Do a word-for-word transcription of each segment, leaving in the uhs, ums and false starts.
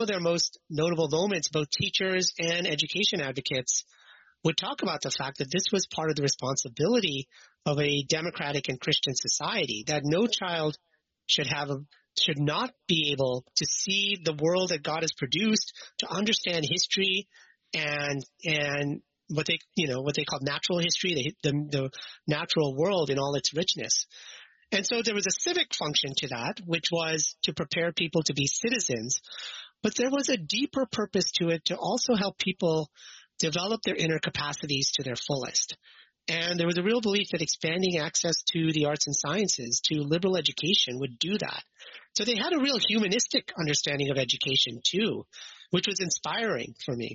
of their most notable moments, both teachers and education advocates would talk about the fact that this was part of the responsibility of a democratic and Christian society, that no child should have a, should not be able to see the world that God has produced, to understand history and and what they you know what they call natural history, the, the the natural world in all its richness. And so there was a civic function to that, which was to prepare people to be citizens, but there was a deeper purpose to it to also help people develop their inner capacities to their fullest. And there was a real belief that expanding access to the arts and sciences, to liberal education, would do that. So they had a real humanistic understanding of education too, which was inspiring for me.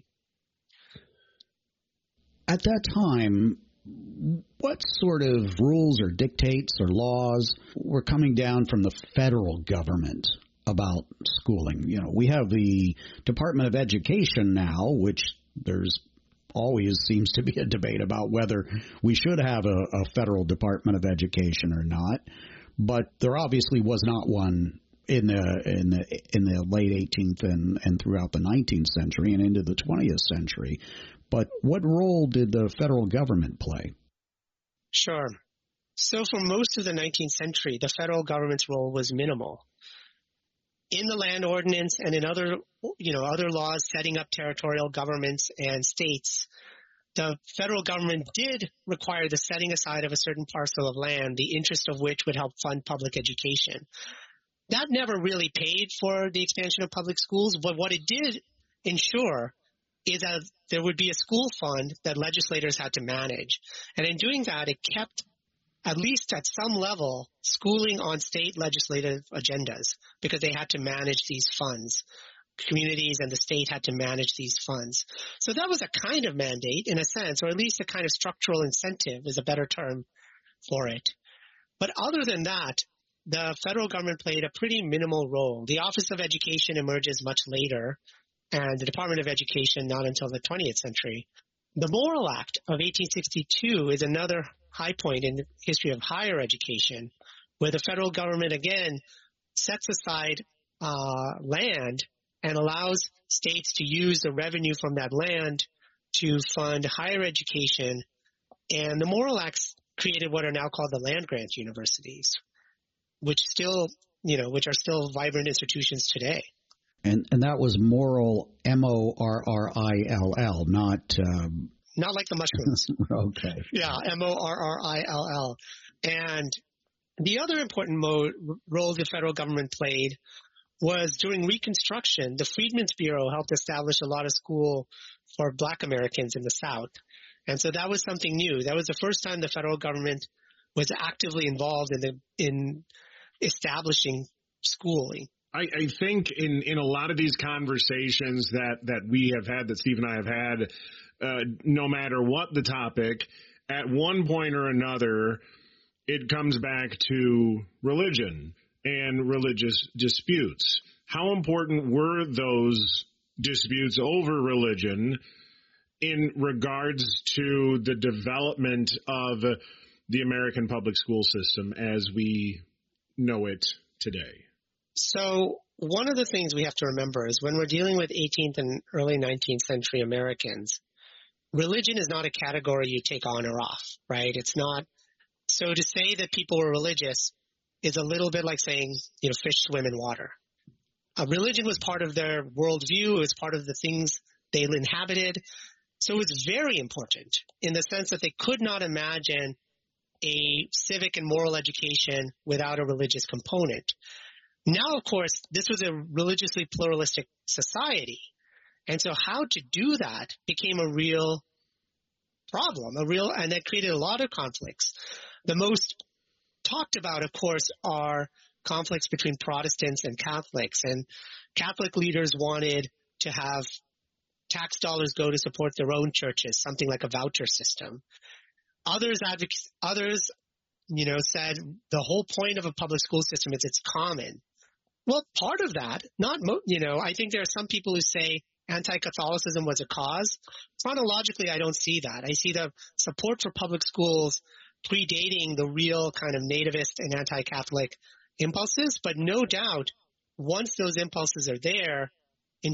At that time, what sort of rules or dictates or laws were coming down from the federal government about schooling? You know, we have the Department of Education now, which there's always seems to be a debate about whether we should have a, a federal Department of Education or not. But there obviously was not one in the in the in the late eighteenth and, and throughout the nineteenth century and into the twentieth century. But what role did the federal government play? Sure. So for most of the nineteenth century, the federal government's role was minimal. In the land ordinance and in other, you know, other laws setting up territorial governments and states, the federal government did require the setting aside of a certain parcel of land, the interest of which would help fund public education. That never really paid for the expansion of public schools, but what it did ensure is that there would be a school fund that legislators had to manage. And in doing that, it kept, at least at some level, schooling on state legislative agendas because they had to manage these funds. Communities and the state had to manage these funds. So that was a kind of mandate in a sense, or at least a kind of structural incentive is a better term for it. But other than that, the federal government played a pretty minimal role. The Office of Education emerges much later, and the Department of Education not until the twentieth century. The Morrill Act of eighteen sixty-two is another high point in the history of higher education, where the federal government again sets aside uh, land and allows states to use the revenue from that land to fund higher education. And the Morrill Acts created what are now called the land-grant universities, which still, you know, which are still vibrant institutions today. And and that was Morrill, M O R R I L L, not um... not like the mushrooms. Okay. Yeah, M O R R I L L. And the other important mo- role the federal government played was during Reconstruction. The Freedmen's Bureau helped establish a lot of school for Black Americans in the South. And so that was something new. That was the first time the federal government was actively involved in the in establishing schooling. I, I think in, in a lot of these conversations that, that we have had, that Steve and I have had, uh, no matter what the topic, at one point or another, it comes back to religion and religious disputes. How important were those disputes over religion in regards to the development of the American public school system as we know it today? So one of the things we have to remember is when we're dealing with eighteenth and early nineteenth century Americans, religion is not a category you take on or off, right? It's not. So to say that people were religious is a little bit like saying, you know, fish swim in water. Uh, religion was part of their worldview. It was part of the things they inhabited. So it was very important in the sense that they could not imagine a civic and moral education without a religious component. Now, of course, this was a religiously pluralistic society. And so how to do that became a real problem, a real, and that created a lot of conflicts. The most talked about, of course, are conflicts between Protestants and Catholics. And Catholic leaders wanted to have tax dollars go to support their own churches, something like a voucher system. Others, advoc- others, you know, said the whole point of a public school system is it's common. Well, part of that, not, mo- you know, I think there are some people who say anti-Catholicism was a cause. Chronologically, I don't see that. I see the support for public schools predating the real kind of nativist and anti-Catholic impulses. But no doubt, once those impulses are there,